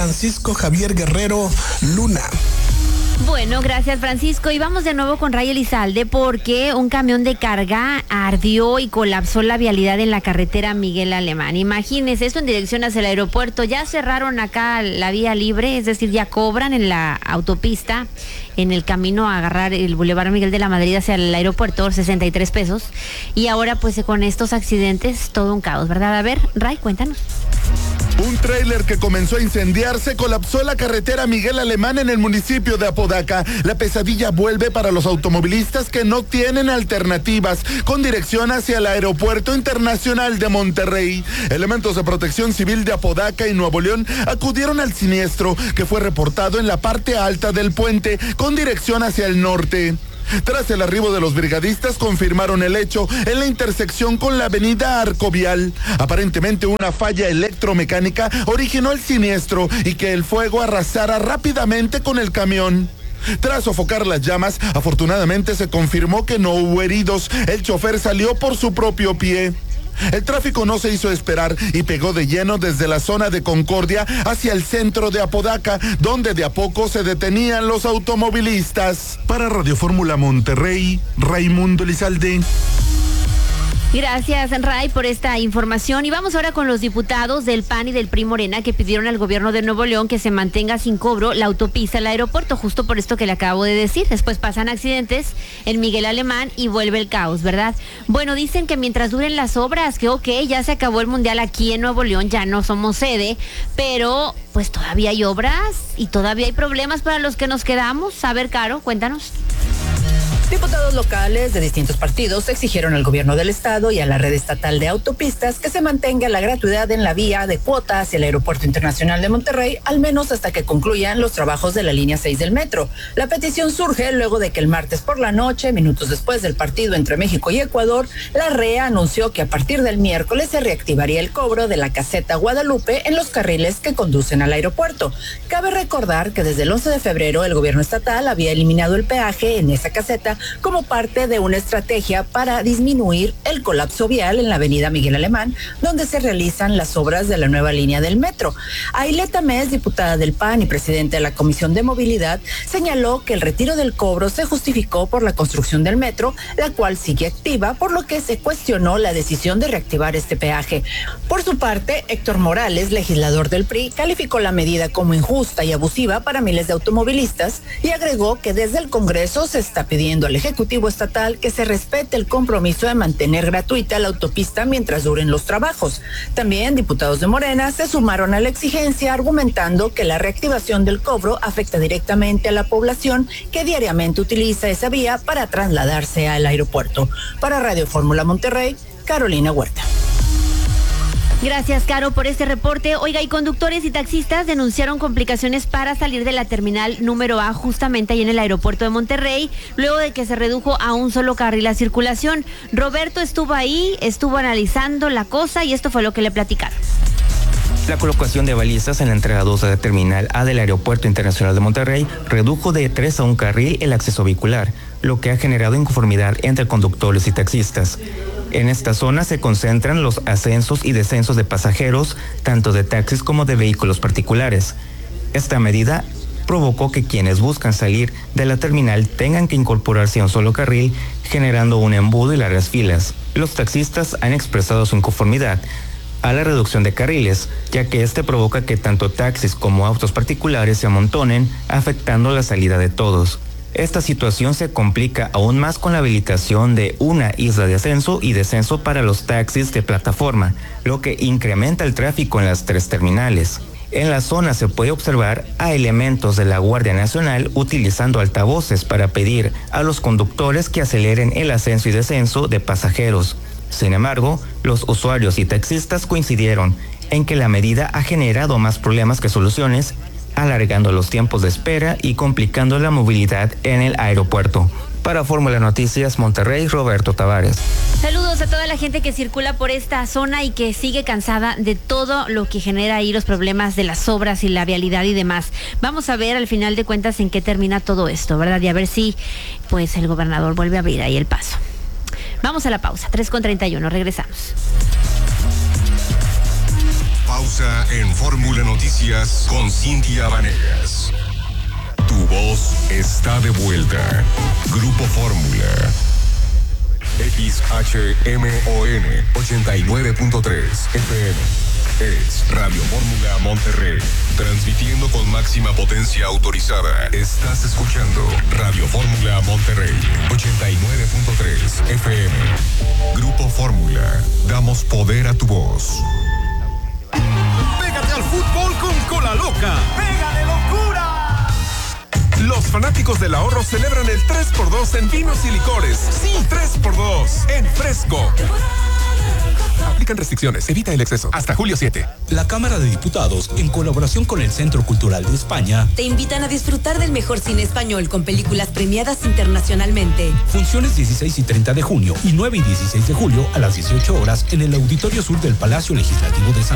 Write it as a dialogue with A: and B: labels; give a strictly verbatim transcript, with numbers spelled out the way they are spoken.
A: Francisco Javier Guerrero Luna.
B: Bueno, gracias Francisco. Y vamos de nuevo con Ray Elizalde porque un camión de carga ardió y colapsó la vialidad en la carretera Miguel Alemán. Imagínense esto en dirección hacia el aeropuerto. Ya cerraron acá la vía libre, es decir, ya cobran en la autopista, en el camino a agarrar el Boulevard Miguel de la Madrid hacia el aeropuerto, sesenta y tres pesos. Y ahora pues con estos accidentes, todo un caos, ¿verdad? A ver, Ray, cuéntanos.
C: Un tráiler que comenzó a incendiarse colapsó la carretera Miguel Alemán en el municipio de Apodaca. La pesadilla vuelve para los automovilistas que no tienen alternativas, con dirección hacia el Aeropuerto Internacional de Monterrey. Elementos de Protección Civil de Apodaca y Nuevo León acudieron al siniestro, que fue reportado en la parte alta del puente, con dirección hacia el norte. Tras el arribo de los brigadistas, confirmaron el hecho en la intersección con la avenida Arcovial. Aparentemente una falla electromecánica originó el siniestro y que el fuego arrasara rápidamente con el camión. Tras sofocar las llamas, afortunadamente se confirmó que no hubo heridos. El chofer salió por su propio pie. El tráfico no se hizo esperar y pegó de lleno desde la zona de Concordia hacia el centro de Apodaca, donde de a poco se detenían los automovilistas. Para Radio Fórmula Monterrey, Raimundo Elizalde.
B: Gracias, Ray, por esta información. Y vamos ahora con los diputados del P A N y del P R I Morena que pidieron al gobierno de Nuevo León que se mantenga sin cobro la autopista al aeropuerto, justo por esto que le acabo de decir. Después pasan accidentes en Miguel Alemán y vuelve el caos, ¿verdad? Bueno, dicen que mientras duren las obras, que ok, ya se acabó el mundial aquí en Nuevo León, ya no somos sede, pero pues todavía hay obras y todavía hay problemas para los que nos quedamos. A ver, Caro, cuéntanos.
D: Diputados locales de distintos partidos exigieron al gobierno del estado y a la red estatal de autopistas que se mantenga la gratuidad en la vía de cuota hacia el Aeropuerto Internacional de Monterrey, al menos hasta que concluyan los trabajos de la línea seis del metro. La petición surge luego de que el martes por la noche, minutos después del partido entre México y Ecuador, la R E A anunció que a partir del miércoles se reactivaría el cobro de la caseta Guadalupe en los carriles que conducen al aeropuerto. Cabe recordar que desde el once de febrero el gobierno estatal había eliminado el peaje en esa caseta como parte de una estrategia para disminuir el colapso vial en la avenida Miguel Alemán, donde se realizan las obras de la nueva línea del metro. Aileta Mes, diputada del P A N y presidenta de la Comisión de Movilidad, señaló que el retiro del cobro se justificó por la construcción del metro, la cual sigue activa, por lo que se cuestionó la decisión de reactivar este peaje. Por su parte, Héctor Morales, legislador del P R I, calificó la medida como injusta y abusiva para miles de automovilistas y agregó que desde el Congreso se está pidiendo al Ejecutivo Estatal que se respete el compromiso de mantener gratuita la autopista mientras duren los trabajos. También diputados de Morena se sumaron a la exigencia argumentando que la reactivación del cobro afecta directamente a la población que diariamente utiliza esa vía para trasladarse al aeropuerto. Para Radio Fórmula Monterrey, Carolina Huerta.
B: Gracias, Caro, por este reporte. Oiga, y conductores y taxistas denunciaron complicaciones para salir de la terminal número A, justamente ahí en el aeropuerto de Monterrey, luego de que se redujo a un solo carril la circulación. Roberto estuvo ahí, estuvo analizando la cosa y esto fue lo que le platicaron.
E: La colocación de balizas en la entrada dos de la terminal A del Aeropuerto Internacional de Monterrey redujo de tres a un carril el acceso vehicular, lo que ha generado inconformidad entre conductores y taxistas. En esta zona se concentran los ascensos y descensos de pasajeros, tanto de taxis como de vehículos particulares. Esta medida provocó que quienes buscan salir de la terminal tengan que incorporarse a un solo carril, generando un embudo y largas filas. Los taxistas han expresado su inconformidad a la reducción de carriles, ya que este provoca que tanto taxis como autos particulares se amontonen, afectando la salida de todos. Esta situación se complica aún más con la habilitación de una isla de ascenso y descenso para los taxis de plataforma, lo que incrementa el tráfico en las tres terminales. En la zona se puede observar a elementos de la Guardia Nacional utilizando altavoces para pedir a los conductores que aceleren el ascenso y descenso de pasajeros. Sin embargo, los usuarios y taxistas coincidieron en que la medida ha generado más problemas que soluciones, alargando los tiempos de espera y complicando la movilidad en el aeropuerto. Para Fórmula Noticias Monterrey, Roberto Tavares.
B: Saludos a toda la gente que circula por esta zona y que sigue cansada de todo lo que genera ahí los problemas de las obras y la vialidad y demás. Vamos a ver al final de cuentas en qué termina todo esto, ¿verdad? Y a ver si pues el gobernador vuelve a abrir ahí el paso. Vamos a la pausa, tres con treinta y uno, regresamos.
F: pausa en Fórmula Noticias con Cintia Vanegas. Tu voz está de vuelta. Grupo Fórmula. X H M O N ochenta y nueve punto tres F M. Es Radio Fórmula Monterrey. Transmitiendo con máxima potencia autorizada. Estás escuchando Radio Fórmula Monterrey ochenta y nueve punto tres F M. Grupo Fórmula. Damos poder a tu voz.
G: Pégate al fútbol con Cola Loca. ¡Pega de locura! Los fanáticos del ahorro celebran el tres por dos en vinos y licores. Sí, tres por dos en Fresco. Aplican restricciones, evita el exceso. Hasta julio siete.
H: La Cámara de Diputados, en colaboración con el Centro Cultural de España,
I: te invitan a disfrutar del mejor cine español con películas premiadas internacionalmente.
H: Funciones dieciséis y treinta de junio y nueve y dieciséis de julio a las dieciocho horas en el Auditorio Sur del Palacio Legislativo de San